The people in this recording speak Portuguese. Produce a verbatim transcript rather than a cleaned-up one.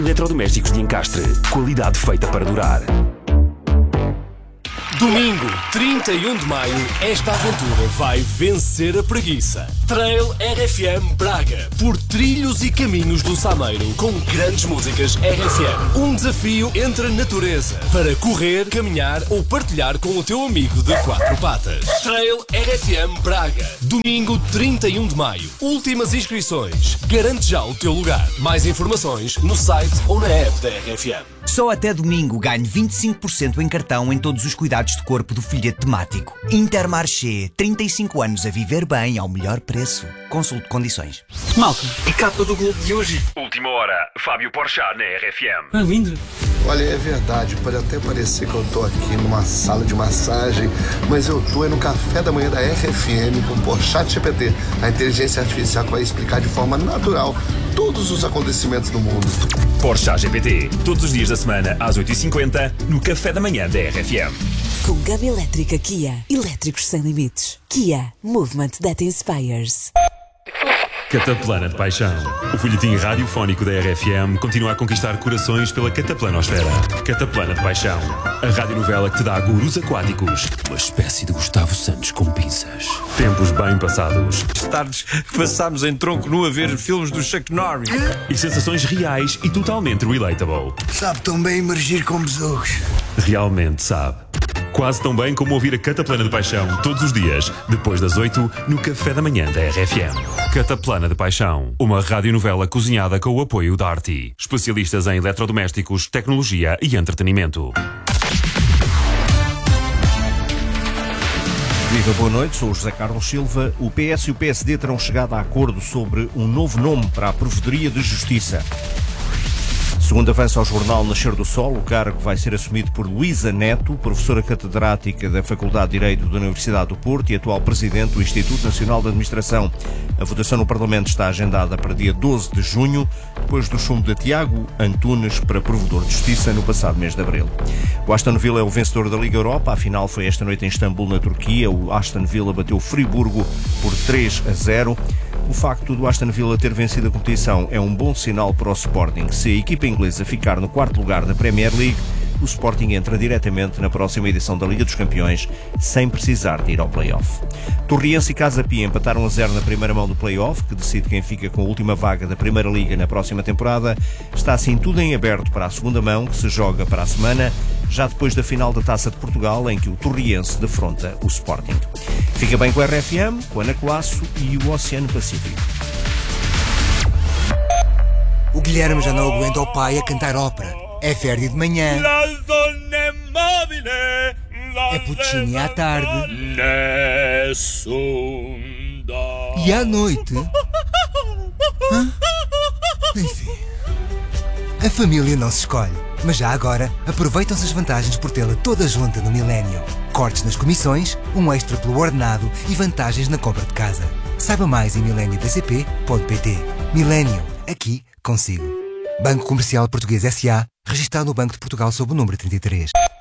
Eletrodomésticos de encastre. Qualidade feita para durar. Domingo, trinta e um de maio, esta aventura vai vencer a preguiça. Trail R F M Braga, por trilhos e caminhos do Sameiro, com grandes músicas R F M. Um desafio entre a natureza, para correr, caminhar ou partilhar com o teu amigo de quatro patas. Trail R F M Braga, domingo, trinta e um de maio. Últimas inscrições. Garante já o teu lugar. Mais informações no site ou na app da R F M. Só até domingo ganho vinte e cinco por cento em cartão em todos os cuidados de corpo do folheto temático. Intermarché, trinta e cinco anos a viver bem ao melhor preço. Consulte condições. Malcolm, e capa do Globo de hoje? Última hora, Fábio Porchat na R F M. Ah, lindo. Olha, é verdade, pode até parecer que eu tô aqui numa sala de massagem, mas eu tô é no café da manhã da R F M com o Porchat G P T, a inteligência artificial que vai explicar de forma natural todos os acontecimentos do mundo. Porchat G P T, todos os dias da semana às oito e cinquenta no café da manhã da R F M. Com gama elétrica Kia, elétricos sem limites. Kia, movement that inspires. Cataplana de Paixão. O folhetim radiofónico da R F M continua a conquistar corações pela cataplanosfera. Cataplana de Paixão. A radionovela que te dá gurus aquáticos. Uma espécie de Gustavo Santos com pinças. Tempos bem passados. Tardes que passámos em tronco nu a ver filmes do Chuck Norris. E sensações reais e totalmente relatable. Sabe tão bem emergir com besouros. Realmente sabe. Quase tão bem como ouvir a Cataplana de Paixão todos os dias, depois das oito, no café da manhã da R F M. Cataplana de Paixão, uma radionovela cozinhada com o apoio da Arti, especialistas em eletrodomésticos, tecnologia e entretenimento. Viva, boa noite, sou o José Carlos Silva. O P S e o P S D terão chegado a acordo sobre um novo nome para a Provedoria de Justiça. Segundo avança ao jornal Nascer do Sol, o cargo vai ser assumido por Luísa Neto, professora catedrática da Faculdade de Direito da Universidade do Porto e atual presidente do Instituto Nacional de Administração. A votação no Parlamento está agendada para dia doze de junho, depois do chumbo de Tiago Antunes para provedor de justiça no passado mês de abril. O Aston Villa é o vencedor da Liga Europa. A final foi esta noite em Istambul, na Turquia. O Aston Villa bateu o Friburgo por três a zero. O facto do Aston Villa ter vencido a competição é um bom sinal para o Sporting. Se a equipa inglesa ficar no quarto lugar da Premier League, o Sporting entra diretamente na próxima edição da Liga dos Campeões, sem precisar de ir ao play-off. Torriense e Casa Pia empataram a zero na primeira mão do play-off, que decide quem fica com a última vaga da Primeira Liga na próxima temporada. Está assim tudo em aberto para a segunda mão, que se joga para a semana, já depois da final da Taça de Portugal, em que o Torriense defronta o Sporting. Fica bem com a R F M, com a Ana Colasso e o Oceano Pacífico. O Guilherme já não aguenta o pai a cantar ópera. É Verdi de manhã. É Puccini à tarde. E à noite? Hã? Enfim. A família não se escolhe. Mas já agora, aproveitam-se as vantagens por tê-la toda junta no Millennium. Cortes nas comissões, um extra pelo ordenado e vantagens na compra de casa. Saiba mais em millennium b c p ponto p t. Millennium, aqui consigo. Banco Comercial Português S A, registado no Banco de Portugal sob o número trinta e três.